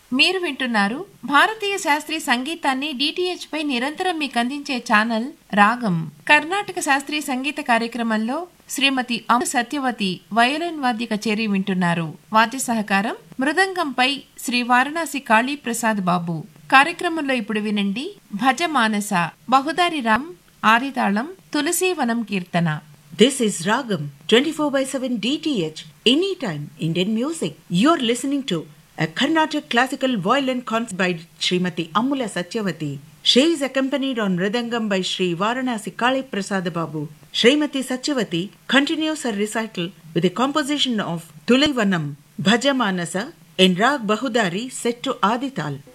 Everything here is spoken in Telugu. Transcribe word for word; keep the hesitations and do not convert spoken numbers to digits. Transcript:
మీరు వింటున్నారు భారతీయ శాస్త్రీయ సంగీతాన్ని డిటిహెచ్ పై నిరంతరం మీకు అందించే ఛానల్ రాగం. కర్ణాటక శాస్త్రీయ సంగీత కార్యక్రమంలో శ్రీమతి అమ్మ సత్యవతి వయోలిన్ వాద్య కచేరీ వింటున్నారు. వాద్య సహకారం మృదంగంపై శ్రీ వారణాసి కాళీ ప్రసాద్ బాబు. కార్యక్రమంలో ఇప్పుడు వినండి భజ మానస బహుదారి రామ్ ఆదితాళం తులసీవనం కీర్తన. This is Ragam twenty-four by seven D T H Anytime Indian Music. You're listening to a Carnatic classical violin concert by Srimati Ammula Satyavati. She is accompanied on Mridangam by Sri Varanasi Kali Prasad Babu. Srimati Satyavati continues her recital with a composition of Tulaivanam Bhajamanasa in Rag Bahudari set to Adital.